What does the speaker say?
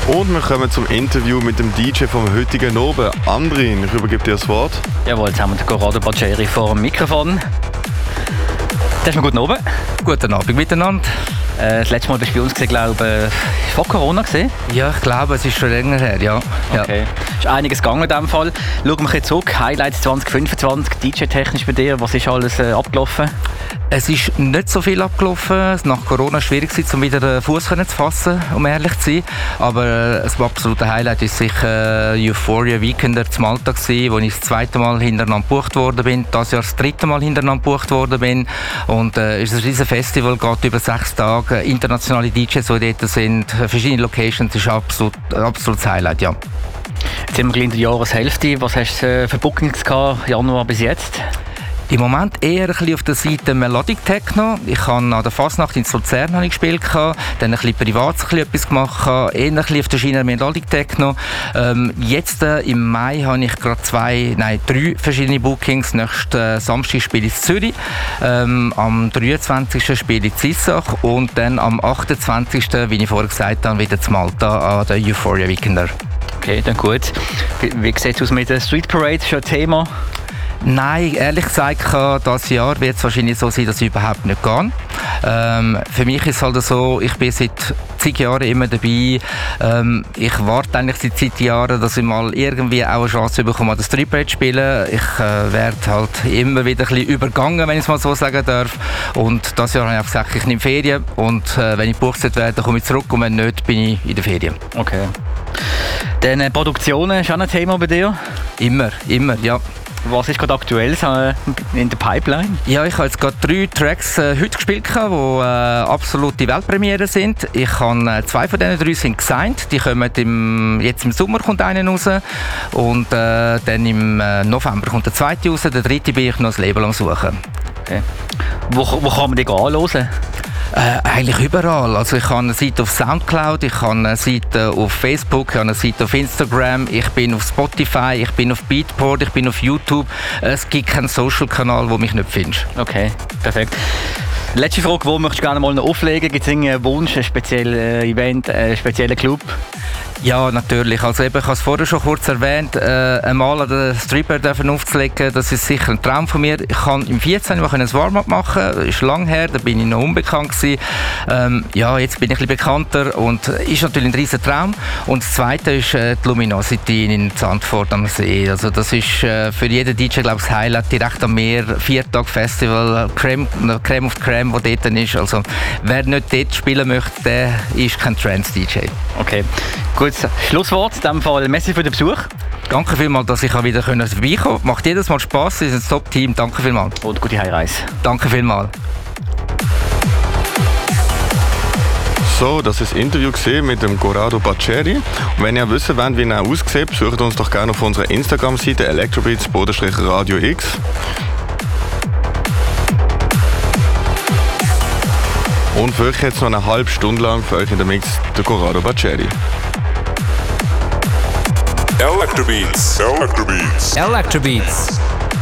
Und wir kommen zum Interview mit dem DJ vom heutigen Abend. Andrin, ich übergebe dir das Wort. Jawohl, jetzt haben wir den Corrado Baceri vor dem Mikrofon. Das ist mal guten Abend. Guten Abend miteinander. Das letzte Mal bist du bei uns gesehen, glaube ich, vor Corona gesehen? Ja, ich glaube, es ist schon länger her, ja. Okay. Ist einiges gegangen in diesem Fall. Schauen wir jetzt zurück. Highlights 2025, DJ-technisch bei dir. Was ist alles abgelaufen? Es ist nicht so viel abgelaufen. Nach Corona war es schwierig, um wieder den Fuß zu fassen, um ehrlich zu sein. Aber das absolute Highlight ist sicher Euphoria Weekender zum Malta gewesen, wo ich das zweite Mal hintereinander gebucht worden bin. Das Jahr das dritte Mal hintereinander gebucht worden bin. Und es ist ein riesen Festival, geht über 6 Tage. Internationale DJs, die dort sind, verschiedene Locations, das ist absolutes Highlight, ja. Jetzt sind wir in der Jahreshälfte. Was hast du für Bookings gehabt, Januar bis jetzt? Im Moment eher ein bisschen auf der Seite Melodic Techno. Ich habe an der Fasnacht in Luzern gespielt, dann ein bisschen privat etwas gemacht, eher ein bisschen auf der Schiene Melodic Techno. Jetzt im Mai habe ich gerade 3 verschiedene Bookings. Nächsten Samstag spiele ich in Zürich, am 23. spiele ich in Zissach und dann am 28. wie ich vorher gesagt habe, wieder zu Malta an der Euphoria Weekender. Okay, dann gut. Wie sieht es aus mit der Street Parade? Schon ein Thema? Nein, ehrlich gesagt, dieses Jahr wird es wahrscheinlich so sein, dass ich überhaupt nicht gehe. Für mich ist es halt so, ich bin seit zig Jahren immer dabei. Ich warte eigentlich seit zig Jahren, dass ich mal irgendwie auch eine Chance bekomme, an der Street Parade zu spielen. Ich werde halt immer wieder ein bisschen übergangen, wenn ich es mal so sagen darf. Und dieses Jahr habe ich gesagt, ich nehme Ferien und wenn ich gebucht werde, komme ich zurück und wenn nicht, bin ich in der Ferien. Okay. Dann Produktionen ist auch ein Thema bei dir? Immer, ja. Was ist gerade aktuell in der Pipeline? Ja, ich habe jetzt gerade 3 Tracks heute gespielt, die absolute Weltpremiere sind. Ich habe 2 von diesen 3 sind gesigned. Die kommen jetzt im Sommer kommt einer raus und dann im November kommt der zweite raus. Der dritte bin ich noch das Label am Suchen. Okay. Wo kann man die anhören? Eigentlich überall. Also ich habe eine Seite auf Soundcloud, ich habe eine Seite auf Facebook, ich habe eine Seite auf Instagram, ich bin auf Spotify, ich bin auf Beatport, ich bin auf YouTube. Es gibt keinen Social-Kanal, wo mich nicht findest. Okay, perfekt. Letzte Frage, wo möchtest du gerne mal noch auflegen? Gibt es einen Wunsch, ein spezielles Event, einen speziellen Club? Ja, natürlich. Also eben, ich habe es vorher schon kurz erwähnt, einmal an der Stripper aufzulegen, das ist sicher ein Traum von mir. Ich kann im 14. mal ein Warm-up machen, das ist lang her, da bin ich noch unbekannt gewesen. Ja, jetzt bin ich ein bisschen bekannter und ist natürlich ein riesen Traum. Und das Zweite ist die Luminosity in Zandvoort am See. Also das ist für jeden DJ, glaube ich, das Highlight, direkt am Meer, 4-Tage-Festival, Creme of Creme, wo dort ist. Also wer nicht dort spielen möchte, der ist kein Trance-DJ. Okay, gut. Schlusswort, in diesem Fall merci für den Besuch. Danke vielmals, dass ich wieder vorbeikommen konnte. Macht jedes Mal Spass, es ist ein Top-Team. Danke vielmals. Und gute Heimreise. Danke vielmals. So, das ist das Interview mit dem Corrado Baceri. Und wenn ihr wissen wollt, wie er aussieht, besucht uns doch gerne auf unserer Instagram-Seite electrobeats_radio X. Und für euch jetzt noch eine halbe Stunde lang für euch in der Mix der Corrado Baceri. Electrobeats.